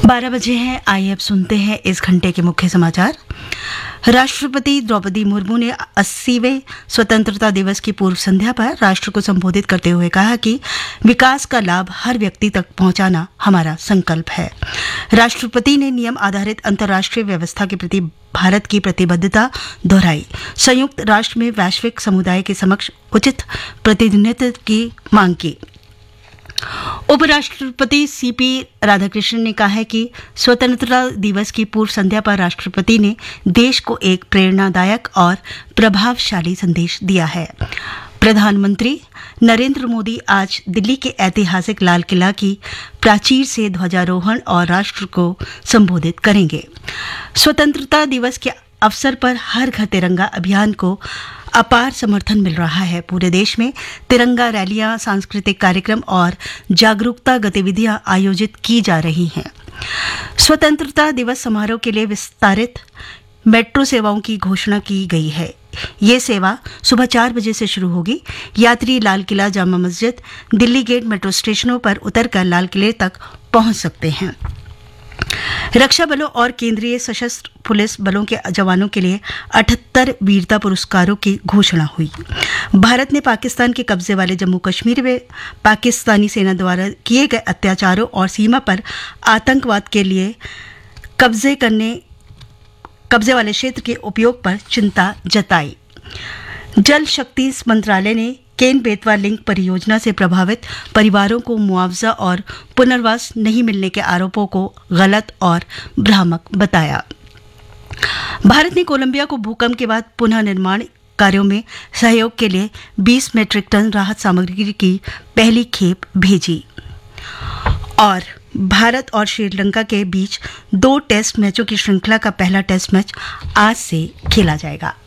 12 बजे हैं। आइए अब सुनते हैं इस घंटे के मुख्य समाचार। राष्ट्रपति द्रौपदी मुर्मू ने 80वें स्वतंत्रता दिवस की पूर्व संध्या पर राष्ट्र को संबोधित करते हुए कहा कि विकास का लाभ हर व्यक्ति तक पहुंचाना हमारा संकल्प है। राष्ट्रपति ने नियम आधारित अंतर्राष्ट्रीय व्यवस्था के प्रति भारत की प्रतिबद्धता दोहराई। संयुक्त राष्ट्र में वैश्विक समुदाय के समक्ष उचित प्रतिनिधित्व की मांग की। उपराष्ट्रपति सीपी राधाकृष्णन ने कहा है कि स्वतंत्रता दिवस की पूर्व संध्या पर राष्ट्रपति ने देश को एक प्रेरणादायक और प्रभावशाली संदेश दिया है। प्रधानमंत्री नरेंद्र मोदी आज दिल्ली के ऐतिहासिक लाल किला की प्राचीर से ध्वजारोहण और राष्ट्र को संबोधित करेंगे। स्वतंत्रता दिवस के अवसर पर हर घर तिरंगा अभियान को अपार समर्थन मिल रहा है। पूरे देश में तिरंगा रैलियां, सांस्कृतिक कार्यक्रम और जागरूकता गतिविधियां आयोजित की जा रही हैं। स्वतंत्रता दिवस समारोह के लिए विस्तारित मेट्रो सेवाओं की घोषणा की गई है। ये सेवा सुबह 4 बजे से शुरू होगी। यात्री लाल किला, जामा मस्जिद, दिल्ली गेट मेट्रो स्टेशनों पर उतरकर लाल किले तक पहुंच सकते हैं। रक्षा बलों और केंद्रीय सशस्त्र पुलिस बलों के जवानों के लिए 78 वीरता पुरस्कारों की घोषणा हुई। भारत ने पाकिस्तान के कब्जे वाले जम्मू कश्मीर में पाकिस्तानी सेना द्वारा किए गए अत्याचारों और सीमा पर आतंकवाद के लिए कब्जे वाले क्षेत्र के उपयोग पर चिंता जताई। जल शक्ति मंत्रालय ने केन बेतवा लिंक परियोजना से प्रभावित परिवारों को मुआवजा और पुनर्वास नहीं मिलने के आरोपों को गलत और भ्रामक बताया। भारत ने कोलंबिया को भूकंप के बाद पुनः निर्माण कार्यों में सहयोग के लिए 20 मीट्रिक टन राहत सामग्री की पहली खेप भेजी। और भारत और श्रीलंका के बीच 2 टेस्ट मैचों की श्रृंखला का पहला टेस्ट मैच आज से खेला जाएगा।